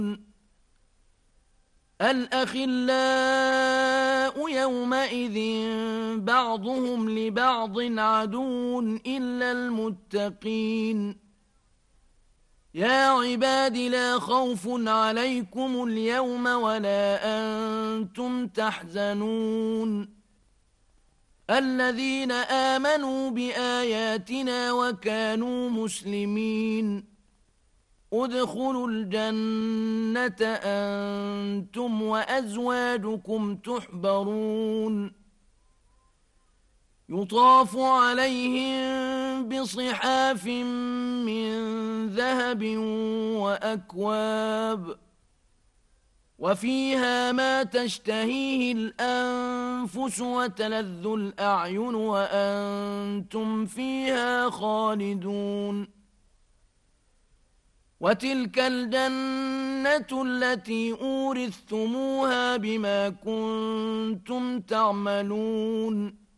الأخلاء يومئذ بعضهم لبعض عدو إلا المتقين. يا عباد لا خوف عليكم اليوم ولا أنتم تحزنون الذين آمنوا بآياتنا وكانوا مسلمين ادخلوا الجنة أنتم وأزواجكم تحبرون يطاف عليهم بصحاف من ذهب وأكواب وفيها ما تشتهيه الأنفس وتلذ الأعين وأنتم فيها خالدون وتلك الجنة التي أورثتموها بما كنتم تعملون